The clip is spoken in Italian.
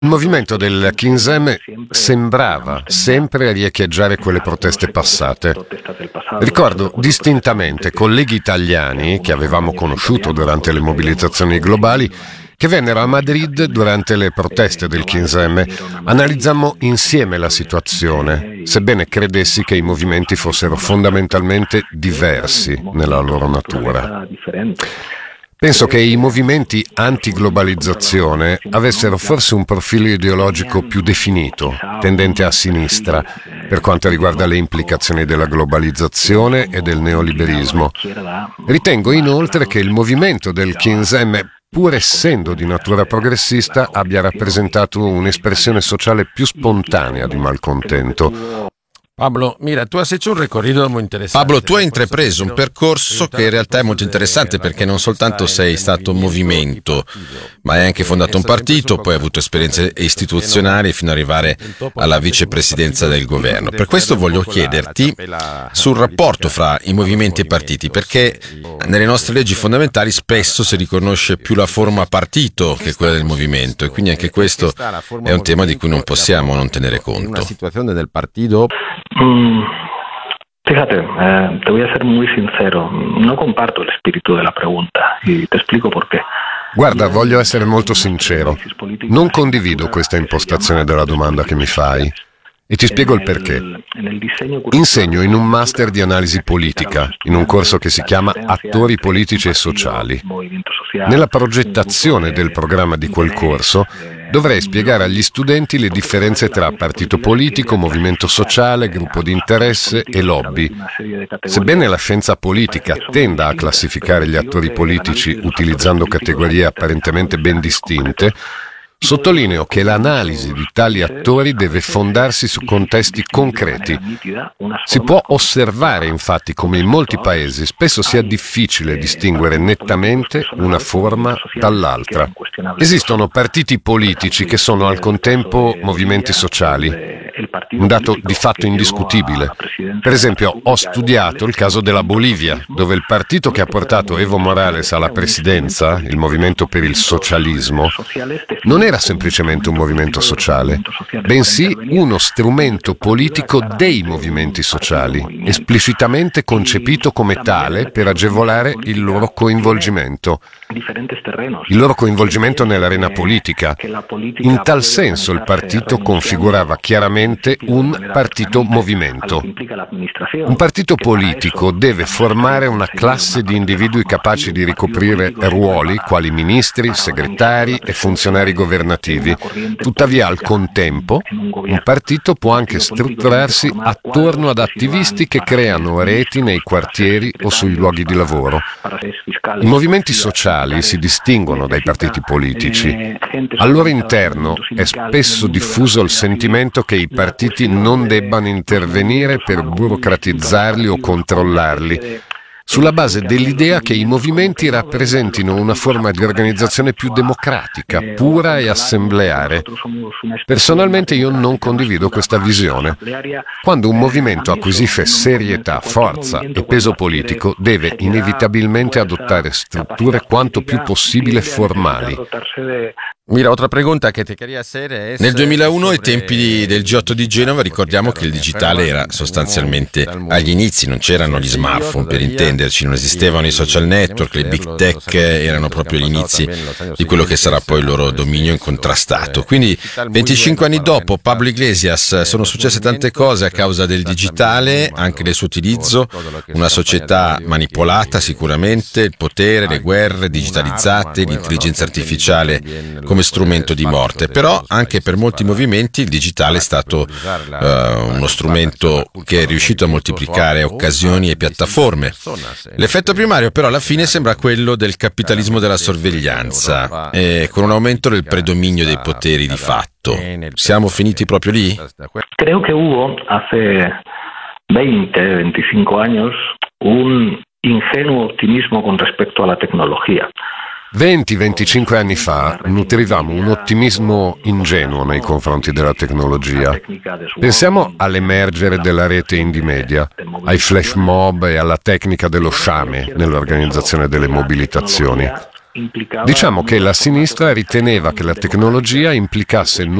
Il movimento del Chinsem sembrava sempre riecheggiare quelle proteste passate. Ricordo distintamente colleghi italiani che avevamo conosciuto durante le mobilitazioni globali che vennero a Madrid durante le proteste del Chinsem. Analizzammo insieme la situazione, sebbene credessi che i movimenti fossero fondamentalmente diversi nella loro natura. Penso che i movimenti anti-globalizzazione avessero forse un profilo ideologico più definito, tendente a sinistra, per quanto riguarda le implicazioni della globalizzazione e del neoliberismo. Ritengo inoltre che il movimento del Chinsem, pur essendo di natura progressista, abbia rappresentato un'espressione sociale più spontanea di malcontento. Pablo, mira, tu has hecho un recorrido muy interesante. Pablo, tu hai intrapreso un percorso che in realtà è molto interessante perché non soltanto sei stato un movimento, ma hai anche fondato un partito, poi hai avuto esperienze istituzionali fino ad arrivare alla vicepresidenza del governo. Per questo voglio chiederti sul rapporto fra i movimenti e i partiti, perché nelle nostre leggi fondamentali spesso si riconosce più la forma partito che quella del movimento, e quindi anche questo è un tema di cui non possiamo non tenere conto. Una situazione del partito. Fíjate, te voy a ser muy sincero, no comparto el espíritu de la pregunta y te explico por qué. Guarda, voglio essere molto sincero. Non condivido questa impostazione della domanda che mi fai. E ti spiego il perché. Insegno in un master di analisi politica, in un corso che si chiama Attori politici e sociali. Nella progettazione del programma di quel corso dovrei spiegare agli studenti le differenze tra partito politico, movimento sociale, gruppo di interesse e lobby. Sebbene la scienza politica tenda a classificare gli attori politici utilizzando categorie apparentemente ben distinte, sottolineo che l'analisi di tali attori deve fondarsi su contesti concreti. Si può osservare infatti come in molti paesi spesso sia difficile distinguere nettamente una forma dall'altra. Esistono partiti politici che sono al contempo movimenti sociali, un dato di fatto indiscutibile. Per esempio, ho studiato il caso della Bolivia, dove il partito che ha portato Evo Morales alla presidenza, il Movimento per il Socialismo, non era semplicemente un movimento sociale, bensì uno strumento politico dei movimenti sociali, esplicitamente concepito come tale per agevolare il loro coinvolgimento. Il loro coinvolgimento nell'arena politica. In tal senso il partito configurava chiaramente un partito-movimento. Un partito politico deve formare una classe di individui capaci di ricoprire ruoli quali ministri, segretari e funzionari governativi. Tuttavia, al contempo, un partito può anche strutturarsi attorno ad attivisti che creano reti nei quartieri o sui luoghi di lavoro. I movimenti sociali si distinguono dai partiti politici. Al loro interno è spesso diffuso il sentimento che i partiti non debbano intervenire per burocratizzarli o controllarli, sulla base dell'idea che i movimenti rappresentino una forma di organizzazione più democratica, pura e assembleare. Personalmente io non condivido questa visione. Quando un movimento acquisisce serietà, forza e peso politico, deve inevitabilmente adottare strutture quanto più possibile formali. Mira, otra pregunta che ti quería hacer es... Nel 2001, ai tempi del G8 di Genova, ricordiamo che il digitale era sostanzialmente agli inizi, non c'erano gli smartphone per intenderci, non esistevano i social network, le big tech erano proprio gli inizi di quello che sarà poi il loro dominio incontrastato. Quindi 25 anni dopo, Pablo Iglesias, sono successe tante cose a causa del digitale, anche del suo utilizzo, una società manipolata sicuramente, il potere, le guerre digitalizzate, l'intelligenza artificiale come strumento di morte, però anche per molti movimenti il digitale è stato uno strumento che è riuscito a moltiplicare occasioni e piattaforme. L'effetto primario però alla fine sembra quello del capitalismo della sorveglianza, con un aumento del predominio dei poteri di fatto. Siamo finiti proprio lì? Creo que hubo hace 20-25 años un ingenuo optimismo con respecto alla tecnologia. 20-25 anni fa nutrivamo un ottimismo ingenuo nei confronti della tecnologia. Pensiamo all'emergere della rete indie media, ai flash mob e alla tecnica dello sciame nell'organizzazione delle mobilitazioni. Diciamo che la sinistra riteneva che la tecnologia implicasse